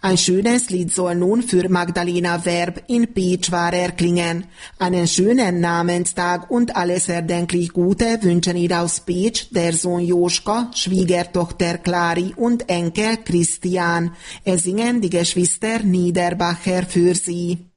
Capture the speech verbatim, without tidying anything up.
Ein schönes Lied soll nun für Magdalena Werb in Peachwar erklingen. Einen schönen Namenstag und alles erdenklich Gute wünschen ihr aus Peach der Sohn Joschka, Schwiegertochter Clari und Enkel Christian. Es singen die Geschwister Niederbacher für sie.